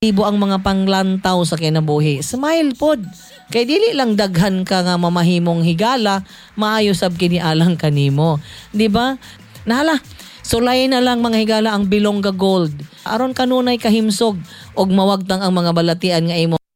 positibo ang mga panglantaw sa kinabuhi. Smile pod. Kay dili lang daghan ka nga mamahimong higala, maayo sab kini alang kanimo. Di ba? Nahala, sulay na lang mga higala ang Bilongga Gold. Aron kanunay kahimsog og mawagtang ang mga balatian nga imo